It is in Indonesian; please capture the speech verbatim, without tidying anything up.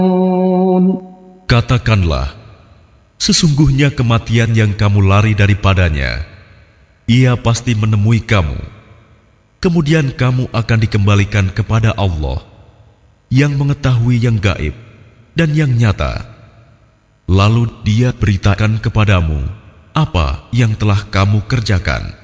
Katakanlah, sesungguhnya kematian yang kamu lari daripadanya, ia pasti menemui kamu. Kemudian kamu akan dikembalikan kepada Allah yang mengetahui yang gaib dan yang nyata. Lalu Dia beritakan kepadamu apa yang telah kamu kerjakan.